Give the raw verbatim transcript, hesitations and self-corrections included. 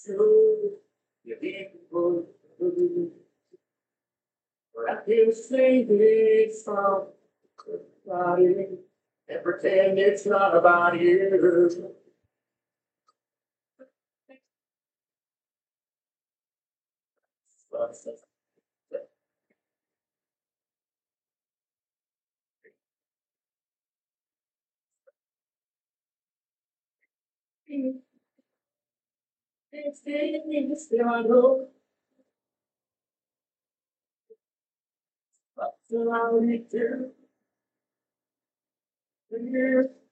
true. You people, I can say this from body and pretend it's not about you. It's in the struggle, but surrounded to the years.